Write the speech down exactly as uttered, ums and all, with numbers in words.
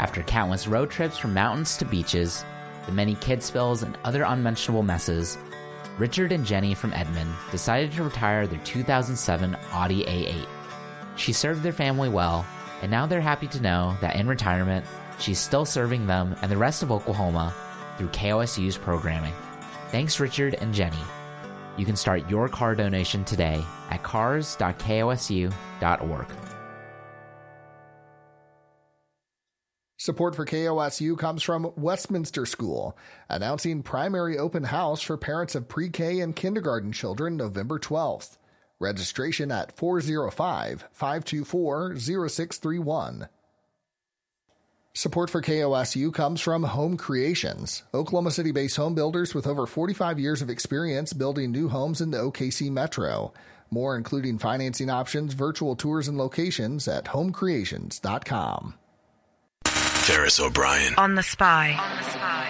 After countless road trips from mountains to beaches, the many kid spills and other unmentionable messes, Richard and Jenny from Edmond decided to retire their two thousand seven Audi A eight. She served their family well, and now they're happy to know that in retirement, she's still serving them and the rest of Oklahoma through K O S U's programming. Thanks, Richard and Jenny. You can start your car donation today at cars dot k o s u dot org. Support for K O S U comes from Westminster School, announcing primary open house for parents of pre-K and kindergarten children November twelfth. Registration at four oh five, five two four, oh six three one. Support for K O S U comes from Home Creations, Oklahoma City-based home builders with over forty-five years of experience building new homes in the O K C metro. More, including financing options, virtual tours, and locations at home creations dot com. Ferris O'Brien. On the Spy. On the Spy.